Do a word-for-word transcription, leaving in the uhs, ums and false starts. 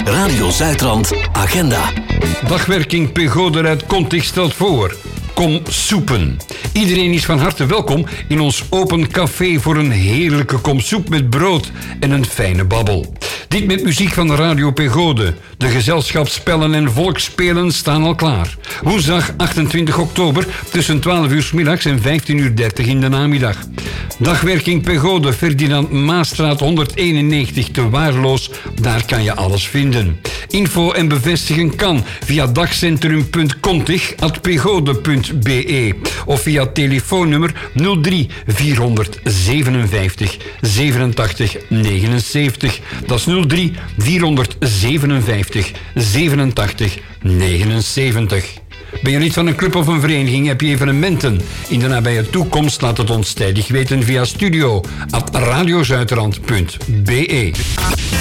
Radio Zuidrand Agenda. Dagwerking Pegode uit Contig stelt voor: kom soepen. Iedereen is van harte welkom in ons open café voor een heerlijke kom soep met brood en een fijne babbel. Dit met muziek van Radio Pegode. De gezelschapsspellen en volksspelen staan al klaar. Woensdag achtentwintig oktober tussen twaalf uur 's middags en vijftien uur dertig in de namiddag. Dagwerking Pegode, Ferdinand Maastraat honderdeenennegentig te Waarloos. Daar kan je alles vinden. Info en bevestigen kan via dagcentrum punt contig at pegode punt be of via telefoonnummer nul drie vierhonderdzevenenvijftig zevenentachtig negenenzeventig. Dat is nul drie vierhonderdzevenenvijftig zevenentachtig negenenzeventig. Ben je lid van een club of een vereniging? Heb je evenementen in de nabije toekomst? Laat het ons tijdig weten via studio at radiozuidrand punt be.